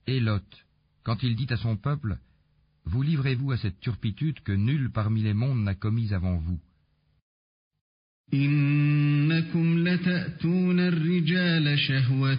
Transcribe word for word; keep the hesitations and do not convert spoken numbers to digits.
Et Lot, quand il dit à son peuple, « Vous livrez-vous à cette turpitude que nul parmi les mondes n'a commise avant vous. »